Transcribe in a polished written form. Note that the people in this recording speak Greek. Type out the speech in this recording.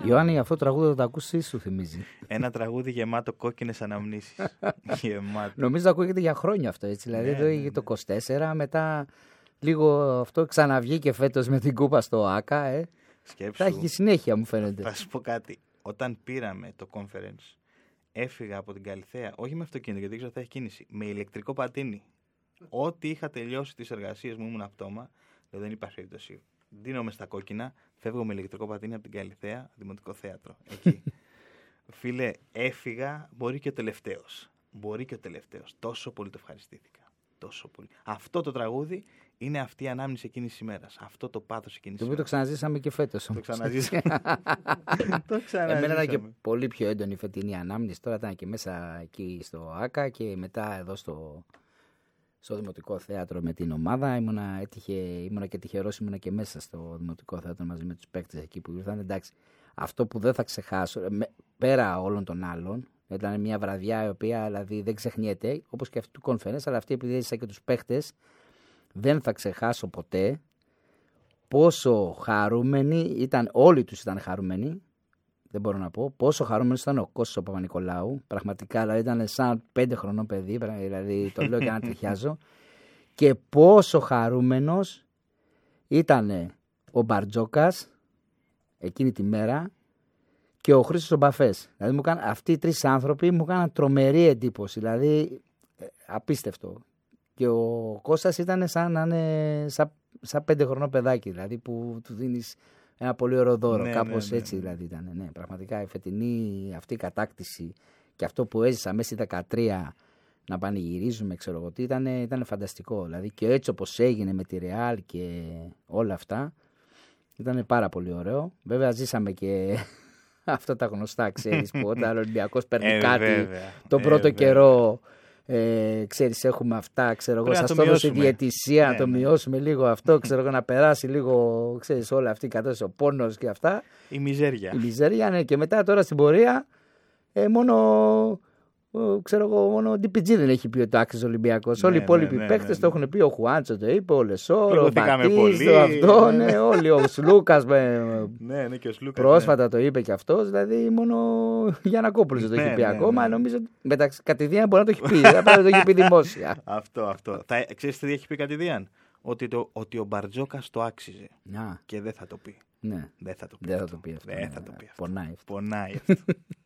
Ιωάννη, αυτό το τραγούδι θα το ακούσει, σου θυμίζει? Ένα τραγούδι γεμάτο κόκκινες αναμνήσεις. Γεμάτο. Νομίζω ακούγεται για χρόνια αυτό, έτσι. Δηλαδή εδώ είχε το 24, μετά λίγο αυτό ξαναβγήκε φέτος με την κούπα στο ΆΚΑ. Σκέψου. Θα έχει συνέχεια, μου φαίνεται. Θα σου πω κάτι. Όταν πήραμε το conference, έφυγα από την Καλιθέα, όχι με αυτοκίνητο, γιατί ήξερα ότι θα έχει κίνηση, με ηλεκτρικό πατίνι. Ό,τι είχα τελειώσει τις εργασίες μου, ήμουν πτώμα, δεν υπάρχει περίπτωση. Δίνομαι στα κόκκινα, φεύγω με ηλεκτρικό πατίνι από την Καλιθέα, Δημοτικό Θέατρο. Εκεί. Φίλε, έφυγα, μπορεί και ο τελευταίος. Τόσο πολύ το ευχαριστήθηκα. Τόσο πολύ. Αυτό το τραγούδι είναι αυτή η ανάμνηση εκείνης της ημέρας. Αυτό το πάθος εκείνης της ημέρας. Το ξαναζήσαμε και φέτος. Το ξαναζήσαμε. Εμένα ήταν και πολύ πιο έντονη η φετινή ανάμνηση. Τώρα ήταν και μέσα εκεί στο ΆΚΑ και μετά εδώ στο Δημοτικό Θέατρο με την ομάδα. Ήμουνα και τυχερός, ήμουνα και μέσα στο Δημοτικό Θέατρο μαζί με τους παίκτες εκεί που ήρθαν. Εντάξει, αυτό που δεν θα ξεχάσω, πέρα όλων των άλλων, ήταν μια βραδιά η οποία δηλαδή δεν ξεχνιέται, όπως και αυτή του conference, αλλά αυτή επειδή έζησα και τους παίχτες, δεν θα ξεχάσω ποτέ πόσο χαρούμενοι ήταν, όλοι τους ήταν χαρούμενοι, δεν μπορώ να πω, πόσο χαρούμενος ήταν ο Κώστας ο Παπα-Νικολάου, πραγματικά δηλαδή ήταν σαν 5 χρονών παιδί, δηλαδή το λέω και να τριχιάζω, και πόσο χαρούμενος ήταν ο Μπαρτζόκας εκείνη τη μέρα, και ο Χρήστος ο Μπαφές. Δηλαδή αυτοί οι τρεις άνθρωποι μου έκαναν τρομερή εντύπωση. Δηλαδή απίστευτο. Και ο Κώστας ήταν σαν 5 χρονών παιδάκι. Δηλαδή που του δίνεις ένα πολύ ωραίο δώρο. Κάπως έτσι δηλαδή ήταν. Ναι, πραγματικά η φετινή αυτή η κατάκτηση και αυτό που έζησα μέσα στη 13 να πανηγυρίζουμε, ξέρω εγώ τι, ήταν φανταστικό. Δηλαδή και έτσι όπως έγινε με τη Ρεάλ και όλα αυτά, ήταν πάρα πολύ ωραίο. Βέβαια ζήσαμε και αυτά τα γνωστά, ξέρεις, που όταν ο Ολυμπιακός παίρνει κάτι τον πρώτο καιρό, ξέρεις, έχουμε αυτά, ξέρω εγώ, σας το έδωσε η διαιτησία, να το μειώσουμε λίγο αυτό, ξέρω εγώ, να περάσει λίγο, ξέρεις, όλα αυτή η κατάσταση, ο πόνος και αυτά. Η μιζέρια, ναι, και μετά τώρα στην πορεία, μόνο ο DPG δεν έχει πει ότι άξιζε ο Ολυμπιακός. Όλοι οι υπόλοιποι παίκτες το έχουν πει. Ο Χουάντσο το είπε, ο Λεσόρο, ο Μπατίστο, αυτό, ναι, όλοι. Ο Σλούκας πρόσφατα το είπε και αυτός. Δηλαδή μόνο Γιαννακόπουλος δεν το έχει πει ακόμα. Νομίζω μεταξύ κατηδίαν μπορεί να το έχει πει. Δεν το έχει πει δημόσια. Αυτό. Ξέρεις τι έχει πει κατηδίαν? Ότι ο Μπαρτζόκας το άξιζε. Και δεν θα το πει. Δεν θα το πει. Δεν θα το πει. Πονάει. Αυτό.